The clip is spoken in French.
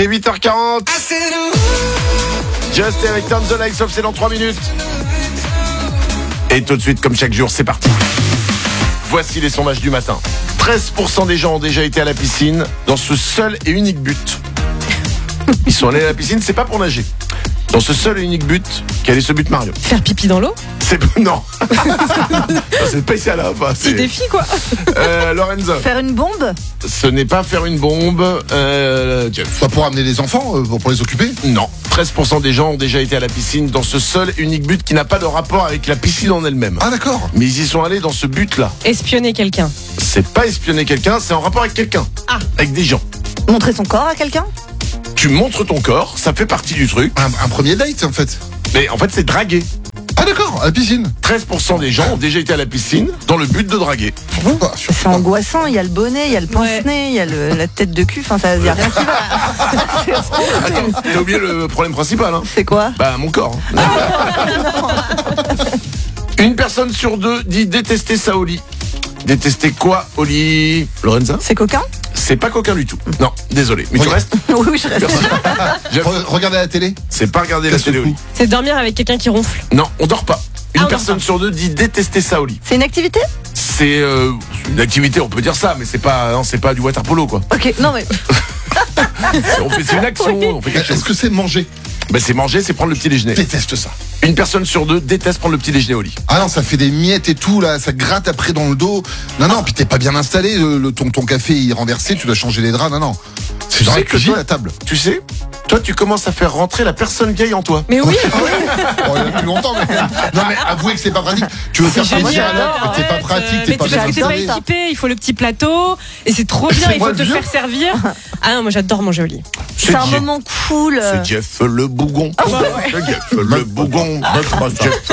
8h40. Just avec Turn the Lights Off, c'est dans 3 minutes. Et tout de suite, comme chaque jour, c'est parti. Voici les sondages du matin. 13% des gens ont déjà été à la piscine dans ce seul et unique but. Ils sont allés à la piscine, c'est pas pour nager. Dans ce seul et unique but, quel est ce but, Mario? Faire pipi dans l'eau? Non. C'est pas ici à la fin. Petit défi, quoi. Lorenzo. Faire une bombe? Ce n'est pas faire une bombe. Jeff. Pas pour amener les enfants, pour les occuper? Non. 13% des gens ont déjà été à la piscine dans ce seul et unique but qui n'a pas de rapport avec la piscine en elle-même. Ah d'accord. Mais ils y sont allés dans ce but-là. Espionner quelqu'un. C'est pas espionner quelqu'un, c'est en rapport avec quelqu'un. Ah. Avec des gens. Montrer son corps à quelqu'un? Tu montres ton corps, ça fait partie du truc. Un premier date en fait. Mais en fait, c'est draguer. Ah d'accord, à la piscine. 13% des gens ont déjà été à la piscine dans le but de draguer. Ah, C'est angoissant, il y a le bonnet, il y a le pince-nez, il y a la tête de cul, enfin il y a rien qui va. Attends, t'as oublié le problème principal, hein? C'est quoi? Bah, mon corps. Une personne sur deux dit détester ça au lit. Détester quoi au lit, Lorenza? C'est coquin? C'est pas coquin du tout. Non, désolé. Mais tu Regarde. restes? Oui, je reste. Jeff, Regardez la télé. c'est pas regarder la Casse le télé au cou. lit. C'est dormir avec quelqu'un qui ronfle. Non, on dort pas. Une Ah, on personne dort pas. sur deux dit détester ça au lit. C'est une activité? C'est une activité, on peut dire ça, mais c'est pas du water polo, quoi. Ok, non mais C'est une action, on fait quelque chose. Est-ce que c'est manger? Ben, c'est manger, c'est prendre le petit déjeuner. Je déteste ça. Une personne sur deux déteste prendre le petit déjeuner au lit. Ah non, ça fait des miettes et tout là, ça gratte après dans le dos. Non, puis t'es pas bien installé, ton café il est renversé, tu dois changer les draps, non. C'est dans sais la que cuisine toi- la table. Tu sais, toi, tu commences à faire rentrer la personne vieille en toi. Mais oui. Bon, il y en a plus longtemps, mais. Non, mais avouez que c'est pas pratique. Tu veux faire ta Génial, alors, mais t'es pas arrête. pratique, Mais t'es pas c'est bien parce que t'es pas installé. équipé, il faut le petit plateau. Et c'est trop bien, C'est il moi faut le te vieux. faire servir. Ah non, moi j'adore manger au lit. c'est un Jeff- moment cool. C'est Jeff le bougon. ouais. Jeff le bougon. Jeff